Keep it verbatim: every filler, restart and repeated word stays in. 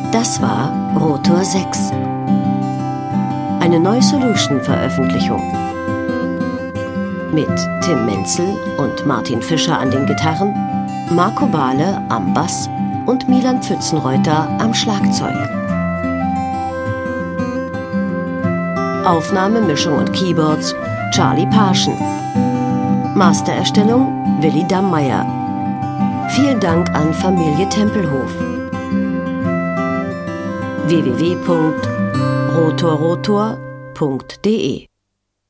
Das war Rotor sechs. Eine Neusolution-Veröffentlichung. Mit Tim Menzel und Martin Fischer an den Gitarren, Marco Bahle am Bass und Milan Pfützenreuter am Schlagzeug. Aufnahme, Mischung und Keyboards Charlie Parschen. Mastererstellung Willi Dammeier. Vielen Dank an Familie Tempelhof. w w w punkt rotorrotor punkt de